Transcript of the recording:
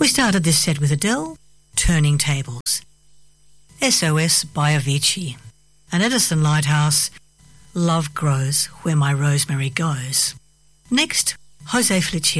We started this set with Adele, Turning Tables. SOS by Avicii. And Edison Lighthouse, Love Grows Where My Rosemary Goes. Next, Jose Feliciano.